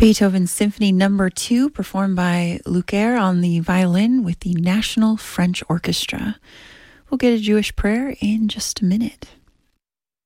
Beethoven's Symphony Number 2, performed by Lucaire on the violin with the National French Orchestra. We'll get a Jewish prayer in just a minute.